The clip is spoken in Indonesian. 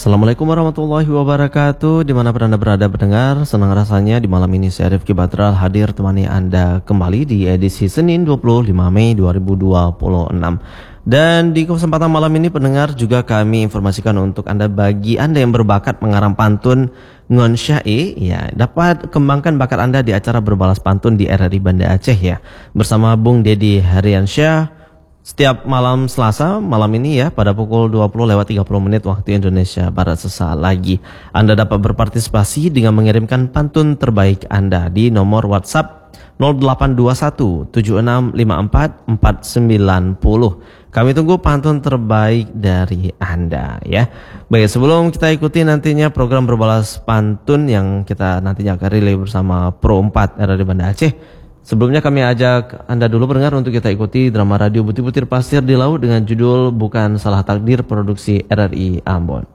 Assalamualaikum warahmatullahi wabarakatuh. Dimanapun Anda berada pendengar, senang rasanya di malam ini saya Rifki Badral hadir temani Anda kembali di edisi Senin 25 Mei 2026. Dan di kesempatan malam ini pendengar juga kami informasikan untuk Anda, bagi Anda yang berbakat mengarang pantun ngon syai, ya dapat kembangkan bakat Anda di acara berbalas pantun di RRI Banda Aceh ya, bersama Bung Dedi Hariansyah. Setiap malam Selasa malam ini ya, pada pukul 20:30 waktu Indonesia Barat sesaat lagi. Anda dapat berpartisipasi dengan mengirimkan pantun terbaik Anda di nomor WhatsApp 0821 7654 490. Kami tunggu pantun terbaik dari Anda ya. Baik, sebelum kita ikuti nantinya program berbalas pantun yang kita nantinya akan relay bersama Pro 4 RRI Banda Aceh, sebelumnya kami ajak Anda dulu pendengar untuk kita ikuti drama radio Butir-Butir Pasir di Laut dengan judul Bukan Salah Takdir, produksi RRI Ambon.